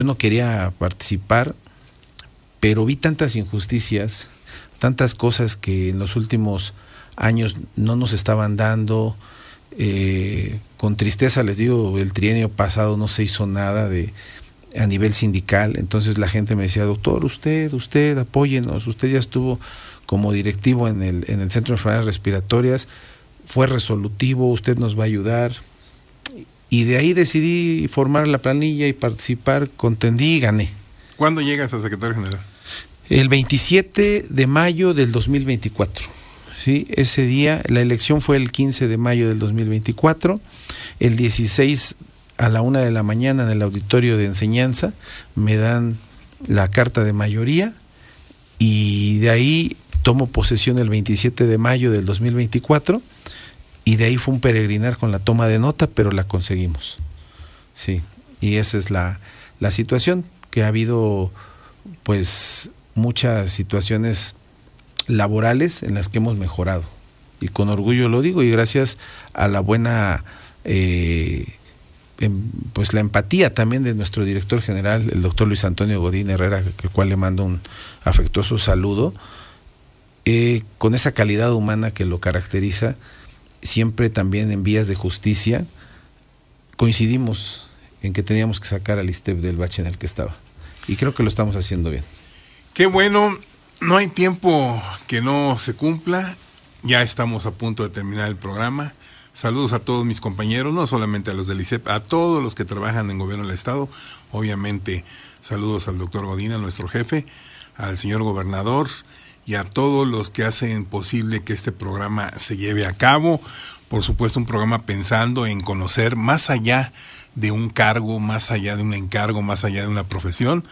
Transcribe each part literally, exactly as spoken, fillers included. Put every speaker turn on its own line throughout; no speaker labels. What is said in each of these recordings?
yo no quería participar, pero vi tantas injusticias, tantas cosas que en los últimos años no nos estaban dando. Eh, con tristeza les digo, el trienio pasado no se hizo nada de a nivel sindical, entonces la gente me decía, doctor, usted, usted, apóyenos, usted ya estuvo como directivo en el, en el Centro de Enfermedades Respiratorias, fue resolutivo, usted nos va a ayudar, y de ahí decidí formar la planilla y participar, contendí y gané.
¿Cuándo llegas a secretario general?
El veintisiete de mayo del dos mil veinticuatro, ¿sí? Ese día, la elección fue el quince de mayo del dos mil veinticuatro, el dieciséis a la una de la mañana en el auditorio de enseñanza me dan la carta de mayoría y de ahí tomo posesión el veintisiete de mayo del dos mil veinticuatro y de ahí fue un peregrinar con la toma de nota, pero la conseguimos. Sí, y esa es la, la situación, que ha habido pues muchas situaciones laborales en las que hemos mejorado y con orgullo lo digo, y gracias a la buena eh, pues la empatía también de nuestro director general, el doctor Luis Antonio Godín Herrera, al cual le mando un afectuoso saludo, eh, con esa calidad humana que lo caracteriza, siempre también en vías de justicia, coincidimos en que teníamos que sacar al I S S S T E P del bache en el que estaba, y creo que lo estamos haciendo bien.
Qué bueno, no hay tiempo que no se cumpla, ya estamos a punto de terminar el programa. Saludos a todos mis compañeros, no solamente a los del I S E P, a todos los que trabajan en gobierno del estado. Obviamente, saludos al doctor Godín, a nuestro jefe, al señor gobernador y a todos los que hacen posible que este programa se lleve a cabo. Por supuesto, un programa pensando en conocer más allá de un cargo, más allá de un encargo, más allá de una profesión,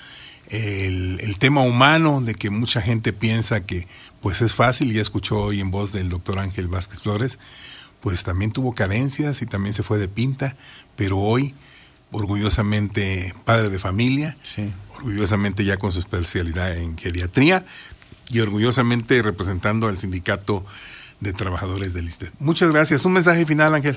el, el tema humano, de que mucha gente piensa que pues es fácil. Ya escuchó hoy en voz del doctor Ángel Vázquez Flores, pues también tuvo carencias y también se fue de pinta, pero hoy orgullosamente padre de familia, sí. Orgullosamente ya con su especialidad en geriatría y orgullosamente representando al sindicato de trabajadores del I S S S T E P. Muchas gracias. Un mensaje final, Ángel.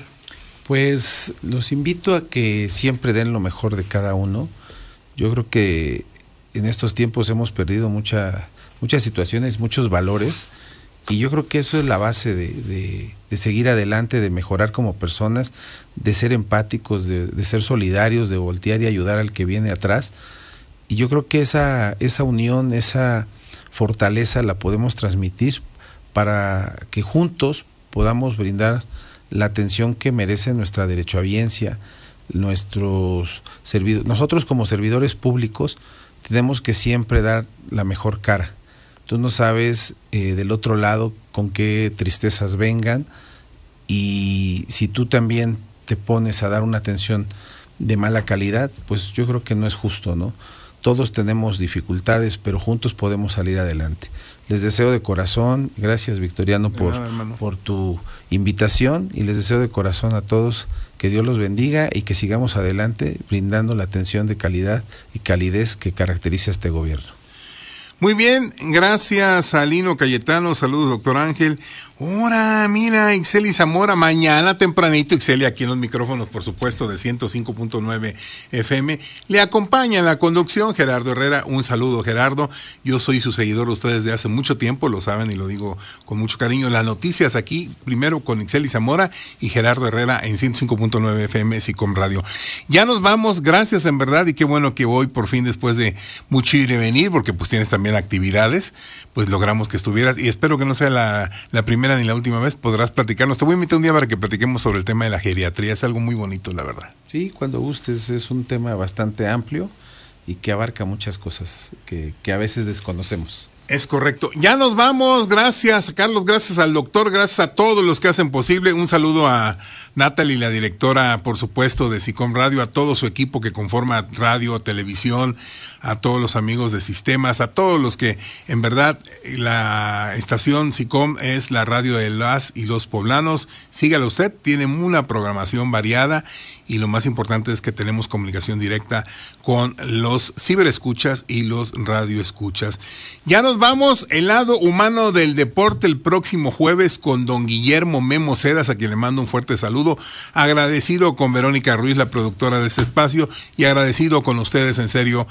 Pues los invito a que siempre den lo mejor de cada uno. Yo creo que en estos tiempos hemos perdido mucha, muchas situaciones, muchos valores, y yo creo que eso es la base de, de, de seguir adelante, de mejorar como personas, de ser empáticos, de, de ser solidarios, de voltear y ayudar al que viene atrás. Y yo creo que esa, esa unión, esa fortaleza la podemos transmitir para que juntos podamos brindar la atención que merece nuestra derechohabiencia, nuestros servidores. Nosotros como servidores públicos tenemos que siempre dar la mejor cara. Tú no sabes eh, del otro lado con qué tristezas vengan, y si tú también te pones a dar una atención de mala calidad, pues yo creo que no es justo, ¿no? Todos tenemos dificultades, pero juntos podemos salir adelante. Les deseo de corazón, gracias Victoriano por, nada, por tu invitación, y les deseo de corazón a todos que Dios los bendiga y que sigamos adelante brindando la atención de calidad y calidez que caracteriza a este gobierno.
Muy bien, gracias a Lino Cayetano, saludos doctor Ángel. Ahora, mira, Ixeli Zamora, mañana tempranito, Ixeli aquí en los micrófonos, por supuesto, de ciento cinco punto nueve F M. Le acompaña en la conducción Gerardo Herrera. Un saludo, Gerardo. Yo soy su seguidor, ustedes de hace mucho tiempo, lo saben y lo digo con mucho cariño. Las noticias aquí, primero con Ixeli Zamora y Gerardo Herrera en ciento cinco punto nueve F M, SICOM Radio. Ya nos vamos, gracias en verdad, y qué bueno que hoy, por fin, después de mucho ir y venir, porque pues tienes también actividades, pues logramos que estuvieras, y espero que no sea la, la primera ni la última vez. Podrás platicarnos. Te voy a invitar un día para que platiquemos sobre el tema de la geriatría. Es algo muy bonito, la verdad.
Sí, cuando gustes. Es un tema bastante amplio y que abarca muchas cosas que, que a veces desconocemos.
Es correcto. Ya nos vamos. Gracias, Carlos. Gracias al doctor. Gracias a todos los que hacen posible. Un saludo a Natalie, la directora, por supuesto, de SICOM Radio, a todo su equipo que conforma radio, televisión, a todos los amigos de sistemas, a todos los que, en verdad, la estación SICOM es la radio de las y los poblanos. Sígalo usted. Tiene una programación variada, y lo más importante es que tenemos comunicación directa con los ciberescuchas y los radioescuchas. Ya nos vamos, el lado humano del deporte, el próximo jueves con don Guillermo Memo Cedas, a quien le mando un fuerte saludo, agradecido con Verónica Ruiz, la productora de este espacio, y agradecido con ustedes, en serio,